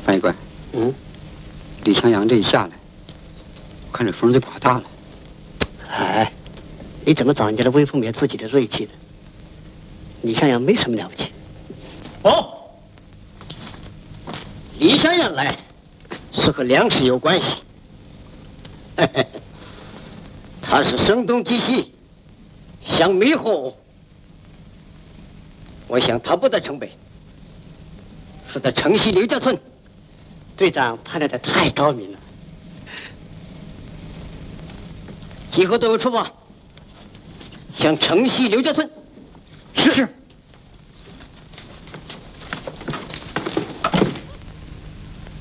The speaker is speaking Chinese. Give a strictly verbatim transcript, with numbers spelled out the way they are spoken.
潘一官， 嗯， 李向阳这一下来，我看这风就刮大了。 哎，你怎么找人家来威风灭自己的锐气的？李向阳没什么了不起。 哦，李向阳来是和粮食有关系。嘿嘿，他是声东击西，想迷惑我。我想他不在城北，是在城西刘家村。 队长判断的太高明了。 集合队伍出发，向城西刘家村。